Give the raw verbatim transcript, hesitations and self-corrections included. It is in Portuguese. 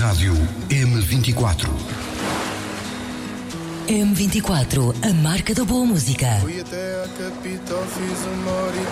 Rádio M vinte e quatro. M vinte e quatro, a marca da boa música. Fui até à capital, fiz uma hora e